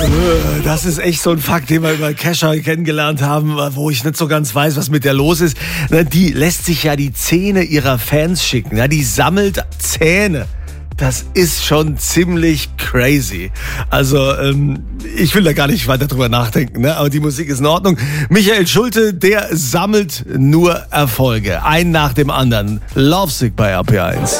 Das ist echt so ein Fakt, den wir über Kesha kennengelernt haben, wo ich nicht so ganz weiß, was mit der los ist. Die lässt sich ja die Zähne ihrer Fans schicken. Die sammelt Zähne. Das ist schon ziemlich crazy. Also, ich will da gar nicht weiter drüber nachdenken, aber die Musik ist in Ordnung. Michael Schulte, der sammelt nur Erfolge. Einen nach dem anderen. Lovesick bei RPA 1.